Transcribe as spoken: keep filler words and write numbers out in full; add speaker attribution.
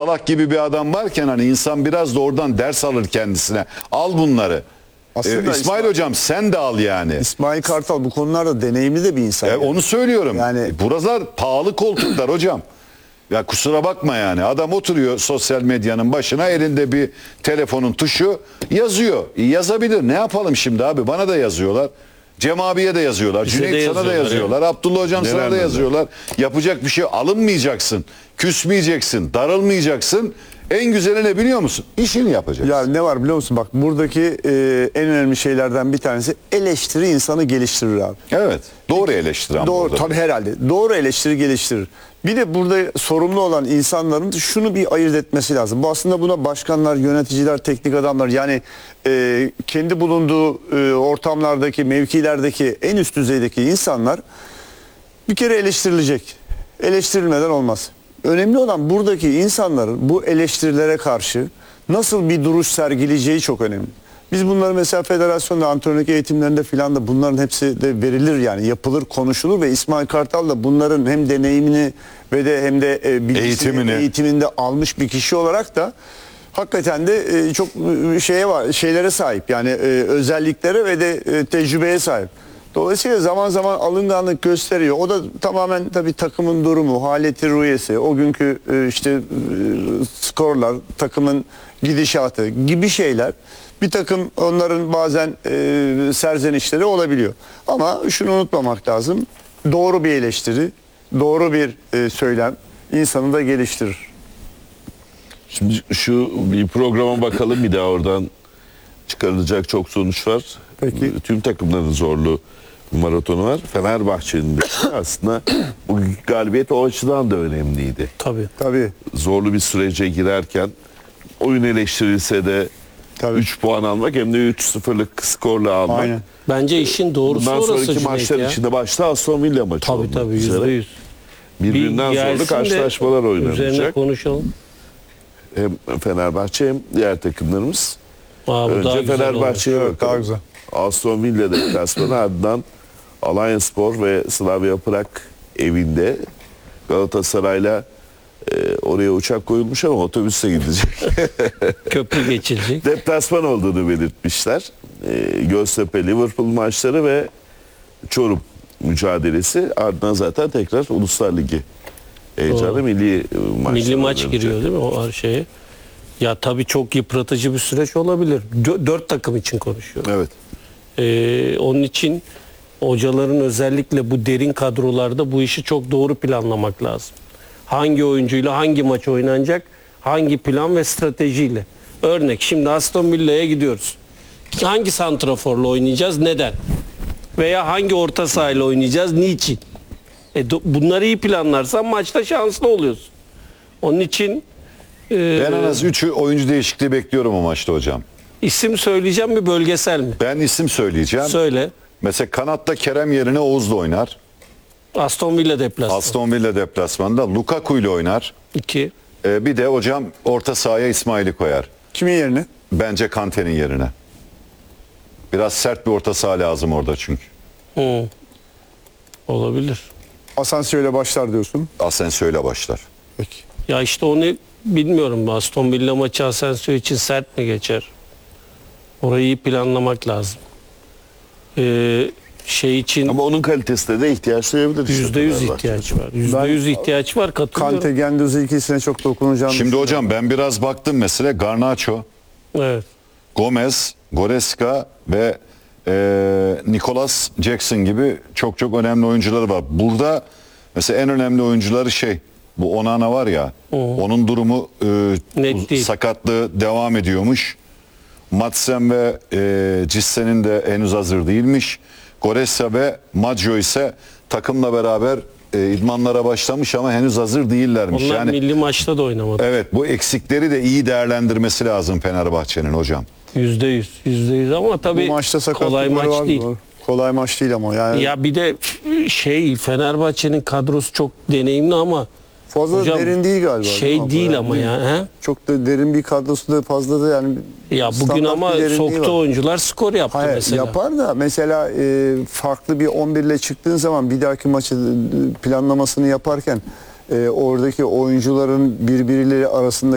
Speaker 1: Salah gibi bir adam varken hani insan biraz da oradan ders alır kendisine. Al bunları.
Speaker 2: Aslında
Speaker 1: Ee, İsmail,
Speaker 2: İsmail
Speaker 1: hocam sen de al yani.
Speaker 2: İsmail Kartal bu konularda deneyimli de bir insan.
Speaker 1: E,
Speaker 2: yani.
Speaker 1: onu söylüyorum.
Speaker 2: Yani-
Speaker 1: Yani buralar pahalı koltuklar hocam. Ya kusura bakma yani. Adam oturuyor sosyal medyanın başına, elinde bir telefonun tuşu, yazıyor. E, yazabilir. Ne yapalım şimdi abi? Bana da yazıyorlar. Cem abiye de yazıyorlar.
Speaker 3: Bize
Speaker 1: Cüneyt
Speaker 3: de
Speaker 1: sana da
Speaker 3: yazıyorlar
Speaker 1: yazıyorlar. Abdullah hocam sana
Speaker 4: Neler
Speaker 1: da
Speaker 4: neler.
Speaker 1: yazıyorlar. Yapacak bir şey, alınmayacaksın. Küsmeyeceksin. Darılmayacaksın. En güzeli ne biliyor musun? İşini yapacaksın.
Speaker 2: Ya ne var biliyor musun? Bak buradaki e, en önemli şeylerden bir tanesi eleştiri insanı geliştirir abi.
Speaker 1: Evet. Doğru eleştiren
Speaker 2: Doğru,
Speaker 1: burada.
Speaker 2: tabii herhalde. Doğru eleştiri geliştirir. Bir de burada sorumlu olan insanların şunu bir ayırt etmesi lazım. Bu aslında buna başkanlar, yöneticiler, teknik adamlar yani e, kendi bulunduğu e, ortamlardaki, mevkilerdeki en üst düzeydeki insanlar bir kere eleştirilecek. Eleştirilmeden olmaz. Önemli olan buradaki insanların bu eleştirilere karşı nasıl bir duruş sergileyeceği çok önemli. Biz bunları mesela federasyonda, antrenörlük eğitimlerinde filan da bunların hepsi de verilir yani yapılır, konuşulur ve İsmail Kartal da bunların hem deneyimini ve de hem de e, bilgisini,
Speaker 1: Eğitimini.
Speaker 2: eğitiminde almış bir kişi olarak da hakikaten de e, çok e, şeye var, şeylere sahip yani e, özelliklere ve de e, tecrübeye sahip. Dolayısıyla zaman zaman alınganlık gösteriyor. O da tamamen tabii takımın durumu, haleti ruhiyesi, o günkü e, işte e, skorlar, takımın gidişatı gibi şeyler. Bir takım onların bazen e, serzenişleri olabiliyor. Ama şunu unutmamak lazım. Doğru bir eleştiri, doğru bir e, söylem insanı da geliştirir.
Speaker 4: Şimdi şu bir programa bakalım, bir daha oradan çıkarılacak çok sonuç var.
Speaker 2: Peki.
Speaker 4: Tüm takımların zorlu bir maratonu var. Fenerbahçe'nin de aslında bu galibiyet o açıdan da önemliydi.
Speaker 3: Tabii.
Speaker 2: Tabii.
Speaker 4: Zorlu bir sürece girerken oyun eleştirilse de
Speaker 2: Tabii.
Speaker 4: üç puan almak hem de üç sıfırlık skorla almak.
Speaker 2: Aynen.
Speaker 3: Bence işin doğrusu
Speaker 4: Bundan
Speaker 3: orası
Speaker 4: sonraki
Speaker 3: Cüneyt
Speaker 4: maçlar
Speaker 3: ya.
Speaker 4: içinde başta Aston Villa maçı
Speaker 3: Tabii
Speaker 4: olmak
Speaker 3: tabii
Speaker 4: üzere.
Speaker 3: yüzde yüz.
Speaker 4: Birbirinden
Speaker 3: Bir
Speaker 4: zorlu
Speaker 3: gelsin de
Speaker 4: karşılaşmalar
Speaker 3: Üzerine
Speaker 4: oynanacak.
Speaker 3: konuşalım.
Speaker 4: Hem Fenerbahçe hem diğer takımlarımız.
Speaker 3: Aa, bu daha
Speaker 4: Önce
Speaker 3: güzel
Speaker 4: Fenerbahçe'ye
Speaker 2: Evet,
Speaker 4: bakalım.
Speaker 2: daha güzel.
Speaker 4: Aston Villa deplasmanı, ardından Alanyaspor ve Slavia Prag evinde. Galatasaray'la e, oraya uçak koyulmuş ama otobüste gidecek.
Speaker 3: olur. Köprü geçilecek.
Speaker 4: Deplasman olduğunu belirtmişler. E, Göztepe Liverpool maçları ve Çorum mücadelesi. Ardından zaten tekrar Uluslar Ligi heyecanı,
Speaker 3: Doğru.
Speaker 4: milli maçlar
Speaker 3: Milli maç
Speaker 4: oynanacak.
Speaker 3: giriyor değil mi o şeye? Ya tabii çok yıpratıcı bir süreç olabilir. Dö- Dört takım için konuşuyorum.
Speaker 4: Evet.
Speaker 3: Ee, onun için hocaların özellikle bu derin kadrolarda bu işi çok doğru planlamak lazım. Hangi oyuncuyla hangi maç oynanacak, hangi plan ve stratejiyle. Örnek şimdi Aston Villa'ya gidiyoruz. Hangi santraforla oynayacağız, neden? Veya hangi orta sahayla oynayacağız, niçin? E, do- bunları iyi planlarsan maçta şanslı oluyorsun. Onun için e,
Speaker 1: Ben en az üç oyuncu değişikliği bekliyorum o maçta hocam.
Speaker 3: isim söyleyeceğim mi, bölgesel mi?
Speaker 1: Ben isim söyleyeceğim.
Speaker 3: Söyle.
Speaker 1: Mesela kanatta Kerem yerine Oğuz da oynar.
Speaker 3: Aston Villa deplasmanı.
Speaker 1: Aston Villa deplasmanında Lukaku ile oynar.
Speaker 3: iki.
Speaker 1: Ee, bir de hocam orta sahaya İsmail'i koyar.
Speaker 2: Kimin yerine?
Speaker 1: Bence Kante'nin yerine. Biraz sert bir orta saha lazım orada çünkü.
Speaker 3: Hı. Olabilir.
Speaker 2: Asensio ile başlar diyorsun.
Speaker 1: Asensio ile başlar.
Speaker 2: Peki.
Speaker 3: Ya işte onu bilmiyorum. Aston Villa maçı Asensio için sert mi geçer? Orayı iyi planlamak lazım. Ee, şey için
Speaker 4: Ama onun kalitesine de ihtiyaç duyabilir. işte
Speaker 3: yüzde yüz
Speaker 4: Fenerbahçe.
Speaker 3: ihtiyaç var. Yüzde yüz ihtiyaç var. Katılıyorum.
Speaker 2: Kante, Gendüzi ikisine çok dokunacağını
Speaker 1: Şimdi
Speaker 2: düşünüyorum.
Speaker 1: hocam ben biraz baktım mesela Garnacho,
Speaker 3: Evet.
Speaker 1: Gomez, Goretzka ve e, Nicolas Jackson gibi çok çok önemli oyuncuları var. Burada mesela en önemli oyuncuları şey, bu Onana var ya, onun durumu e,
Speaker 3: Net değil.
Speaker 1: sakatlığı devam ediyormuş. Madsen ve e, Cisse'nin de henüz hazır değilmiş. Goretzka ve Maggio ise takımla beraber e, idmanlara başlamış ama henüz hazır değillermiş.
Speaker 3: Onlar
Speaker 1: yani
Speaker 3: milli maçta da oynamadı.
Speaker 1: evet, bu eksikleri de iyi değerlendirmesi lazım Fenerbahçe'nin hocam.
Speaker 3: Yüzde yüz. Yüzde yüz ama
Speaker 2: Bu
Speaker 3: tabii
Speaker 2: maçta sakatlıkları
Speaker 3: kolay maç
Speaker 2: var,
Speaker 3: değil.
Speaker 2: doğru. Kolay maç değil ama yani
Speaker 3: Ya bir de şey Fenerbahçe'nin kadrosu çok deneyimli ama
Speaker 2: fazla
Speaker 3: hocam,
Speaker 2: derin değil galiba.
Speaker 3: şey
Speaker 2: mi?
Speaker 3: değil
Speaker 2: Yani
Speaker 3: ama ya. He?
Speaker 2: Çok da derin bir kadrosu da fazla da yani.
Speaker 3: Ya bugün
Speaker 2: standart
Speaker 3: ama
Speaker 2: bir derinliği
Speaker 3: soktu
Speaker 2: var.
Speaker 3: oyuncular skor yaptı
Speaker 2: Hayır,
Speaker 3: mesela.
Speaker 2: yapar da mesela e, farklı bir on bir ile çıktığın zaman bir dahaki maçı e, planlamasını yaparken e, oradaki oyuncuların birbirleri arasında